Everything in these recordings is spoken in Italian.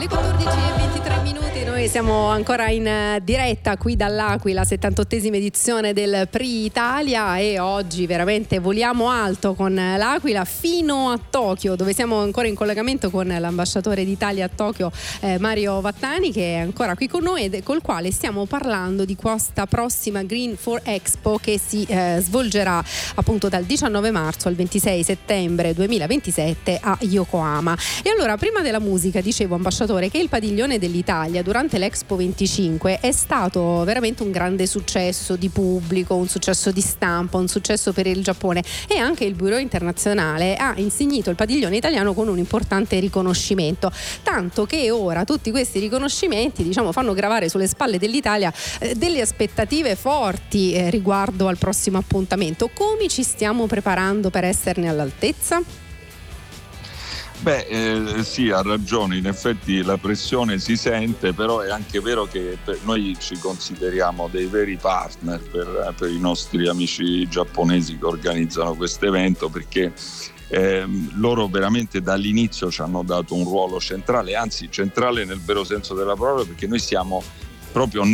Le 14:23, noi siamo ancora in diretta qui dall'Aquila, 78esima edizione del Prix Italia, e oggi veramente voliamo alto con l'Aquila fino a Tokyo, dove siamo ancora in collegamento con l'ambasciatore d'Italia a Tokyo, Mario Vattani, che è ancora qui con noi e col quale stiamo parlando di questa prossima Green for Expo che si svolgerà appunto dal 19 marzo al 26 settembre 2027 a Yokohama. E allora, prima della musica, dicevo, ambasciatore, che il padiglione dell'Italia durante l'Expo 25 è stato veramente un grande successo di pubblico, un successo di stampa, un successo per il Giappone, e anche il Bureau internazionale ha insignito il padiglione italiano con un importante riconoscimento, tanto che ora tutti questi riconoscimenti, diciamo, fanno gravare sulle spalle dell'Italia delle aspettative forti riguardo al prossimo appuntamento. Come ci stiamo preparando per esserne all'altezza? Sì, ha ragione, in effetti la pressione si sente, però è anche vero che noi ci consideriamo dei veri partner per i nostri amici giapponesi che organizzano questo evento, perché loro veramente dall'inizio ci hanno dato un ruolo centrale, anzi centrale nel vero senso della parola, perché noi siamo proprio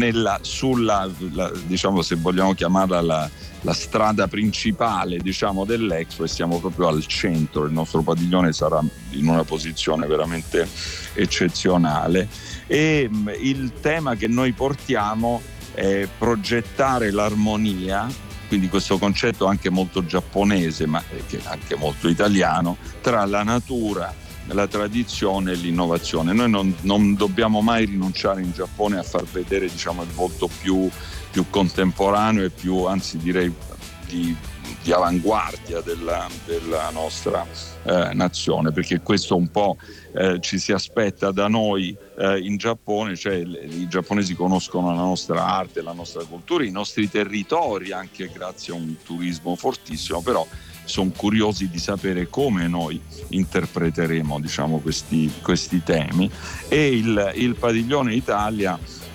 diciamo, se vogliamo chiamarla la strada principale, diciamo, dell'Expo, e siamo proprio al centro. Il nostro padiglione sarà in una posizione veramente eccezionale, e il tema che noi portiamo è progettare l'armonia, quindi questo concetto anche molto giapponese, ma anche molto italiano, tra la natura, la tradizione e l'innovazione. Noi non dobbiamo mai rinunciare in Giappone a far vedere, diciamo, il volto più contemporaneo e più, anzi direi, di avanguardia della nostra nazione, perché questo un po' ci si aspetta da noi in Giappone, cioè i giapponesi conoscono la nostra arte, la nostra cultura, i nostri territori, anche grazie a un turismo fortissimo, però sono curiosi di sapere come noi interpreteremo, diciamo, questi temi. E il padiglione Italia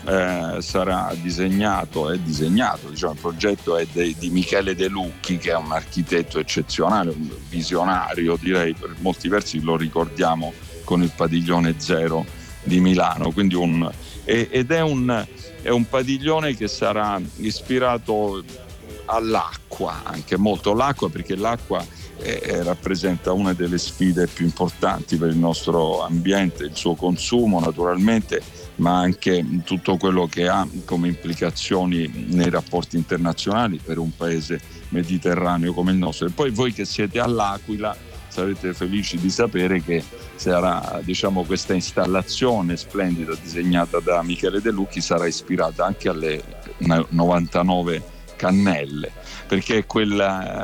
sarà disegnato, diciamo, il progetto è di Michele De Lucchi, che è un architetto eccezionale, un visionario, direi, per molti versi lo ricordiamo con il padiglione Zero di Milano, quindi ed è un padiglione che sarà ispirato all'acqua, anche molto l'acqua, perché l'acqua rappresenta una delle sfide più importanti per il nostro ambiente, il suo consumo naturalmente, ma anche tutto quello che ha come implicazioni nei rapporti internazionali per un paese mediterraneo come il nostro. E poi voi che siete all'Aquila sarete felici di sapere che sarà, diciamo, questa installazione splendida disegnata da Michele De Lucchi sarà ispirata anche alle 99 cannelle, perché è quel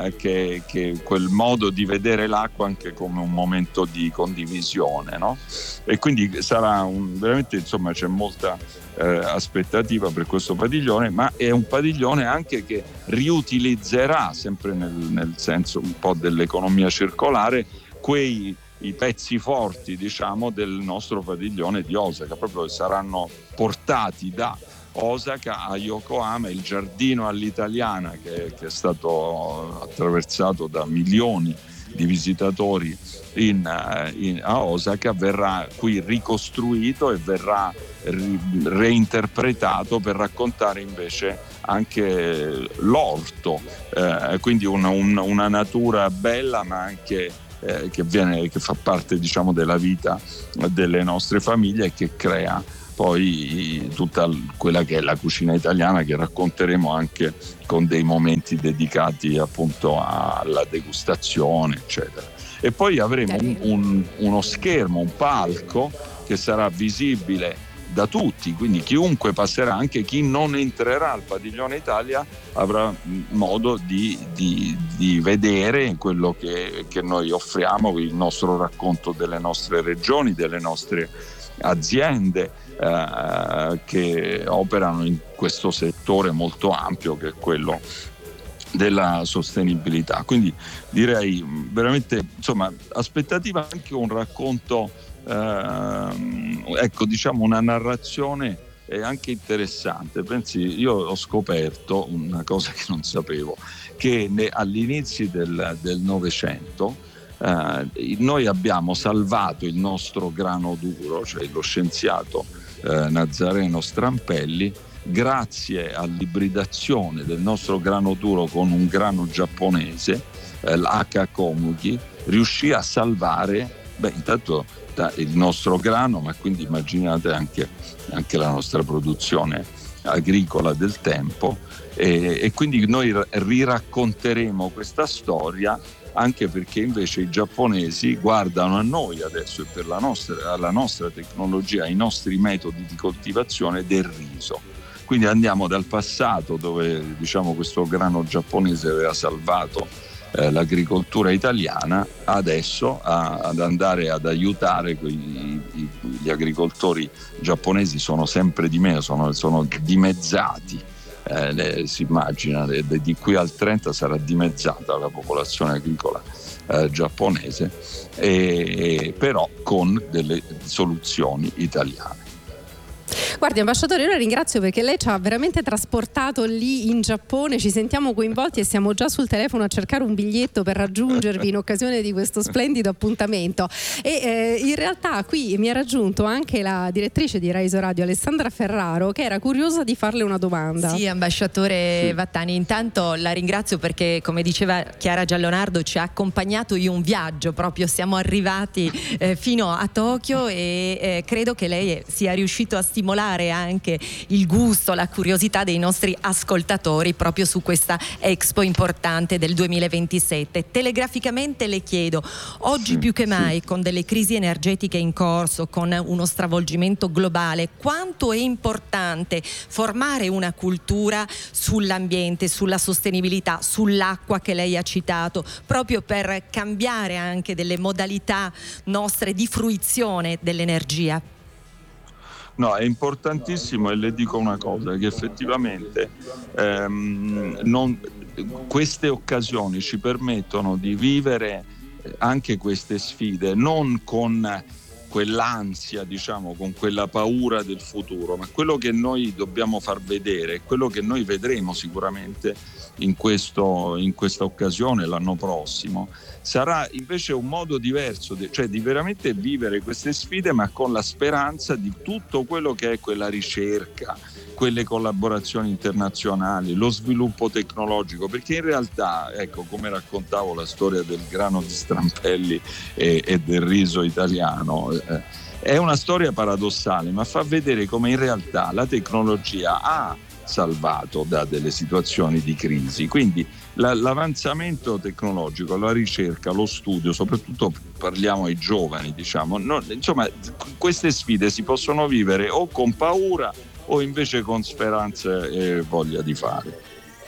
modo di vedere l'acqua anche come un momento di condivisione, no? E quindi sarà veramente, insomma, c'è molta aspettativa per questo padiglione, ma è un padiglione anche che riutilizzerà, sempre nel senso un po' dell'economia circolare, i pezzi forti, diciamo, del nostro padiglione di Osaka, proprio saranno portati da Osaka a Yokohama. Il giardino all'italiana, che è stato attraversato da milioni di visitatori a Osaka, verrà qui ricostruito e verrà reinterpretato per raccontare invece anche l'orto, quindi una natura bella, ma anche che fa parte, diciamo, della vita delle nostre famiglie, e che crea poi tutta quella che è la cucina italiana, che racconteremo anche con dei momenti dedicati appunto alla degustazione, eccetera. E poi avremo uno schermo, un palco che sarà visibile da tutti, quindi chiunque passerà, anche chi non entrerà al padiglione Italia, avrà modo di vedere quello che noi offriamo, il nostro racconto delle nostre regioni, delle nostre aziende che operano in questo settore molto ampio che è quello della sostenibilità. Quindi direi veramente, insomma, aspettativa anche un racconto, ecco, diciamo una narrazione anche interessante. Pensi, io ho scoperto una cosa che non sapevo, che all'inizio del Novecento noi abbiamo salvato il nostro grano duro, cioè lo scienziato Nazareno Strampelli, grazie all'ibridazione del nostro grano duro con un grano giapponese, l'H. Komugi, riuscì a salvare intanto il nostro grano, ma quindi immaginate anche la nostra produzione agricola del tempo, e quindi noi riracconteremo questa storia, anche perché invece i giapponesi guardano a noi adesso e per alla nostra tecnologia, ai nostri metodi di coltivazione del riso. Quindi andiamo dal passato, dove questo grano giapponese aveva salvato l'agricoltura italiana, adesso ad andare ad aiutare gli agricoltori giapponesi. Sono sempre di meno, sono dimezzati, si immagina di qui al 30 sarà dimezzata la popolazione agricola giapponese, però con delle soluzioni italiane. Guardi, ambasciatore, io la ringrazio perché lei ci ha veramente trasportato lì in Giappone, ci sentiamo coinvolti e siamo già sul telefono a cercare un biglietto per raggiungervi in occasione di questo splendido appuntamento. E in realtà qui mi ha raggiunto anche la direttrice di Rai Radio, Alessandra Ferraro, che era curiosa di farle una domanda. Sì, ambasciatore Vattani, intanto la ringrazio perché, come diceva Chiara Giallonardo, ci ha accompagnato in un viaggio, proprio siamo arrivati fino a Tokyo e credo che lei sia riuscito a stimolare anche il gusto, la curiosità dei nostri ascoltatori proprio su questa Expo importante del 2027. Telegraficamente le chiedo, oggi più che mai, con delle crisi energetiche in corso, con uno stravolgimento globale, quanto è importante formare una cultura sull'ambiente, sulla sostenibilità, sull'acqua che lei ha citato, proprio per cambiare anche delle modalità nostre di fruizione dell'energia? No, è importantissimo, e le dico una cosa, che effettivamente queste occasioni ci permettono di vivere anche queste sfide non con quell'ansia, con quella paura del futuro, ma quello che noi dobbiamo far vedere, quello che noi vedremo sicuramente in questa occasione l'anno prossimo, sarà invece un modo diverso, cioè di veramente vivere queste sfide, ma con la speranza di tutto quello che è quella ricerca, quelle collaborazioni internazionali, lo sviluppo tecnologico, perché in realtà, come raccontavo la storia del grano di Strampelli e del riso italiano, è una storia paradossale, ma fa vedere come in realtà la tecnologia ha salvato da delle situazioni di crisi. Quindi l'avanzamento tecnologico, la ricerca, lo studio, soprattutto parliamo ai giovani, queste sfide si possono vivere o con paura o invece con speranza e voglia di fare.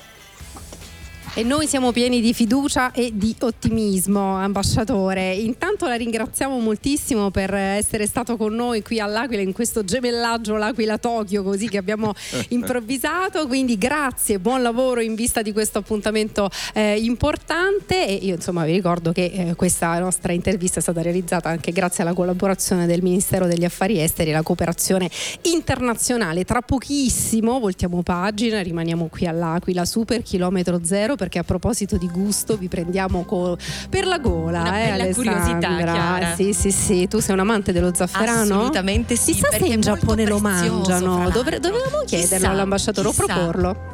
E noi siamo pieni di fiducia e di ottimismo, ambasciatore. Intanto la ringraziamo moltissimo per essere stato con noi qui all'Aquila in questo gemellaggio L'Aquila-Tokyo, così che abbiamo improvvisato. Quindi grazie, buon lavoro in vista di questo appuntamento importante. E io vi ricordo che questa nostra intervista è stata realizzata anche grazie alla collaborazione del Ministero degli Affari Esteri e la cooperazione internazionale. Tra pochissimo voltiamo pagina, rimaniamo qui all'Aquila, Super Chilometro Zero, perché a proposito di gusto vi prendiamo per la gola. Una bella curiosità, Chiara. Sì, tu sei un amante dello zafferano? Assolutamente sì. Chissà se in Giappone lo mangiano. Dovevamo chiederlo all'ambasciatore o proporlo.